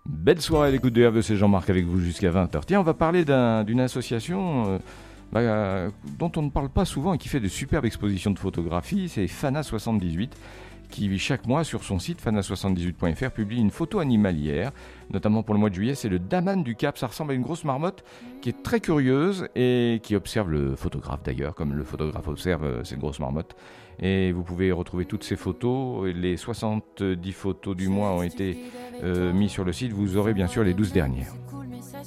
Belle soirée à l'écoute de RVE, c'est Jean-Marc avec vous jusqu'à 20h. Tiens, on va parler d'une association dont on ne parle pas souvent et qui fait de superbes expositions de photographie. C'est Fana78 qui, chaque mois, sur son site fana78.fr, publie une photo animalière. Notamment pour le mois de juillet, c'est le daman du Cap. Ça ressemble à une grosse marmotte qui est très curieuse et qui observe le photographe d'ailleurs, comme le photographe observe cette grosse marmotte. Et vous pouvez retrouver toutes ces photos. Les 70 photos du mois ont été mises sur le site. Vous aurez bien sûr les 12 dernières.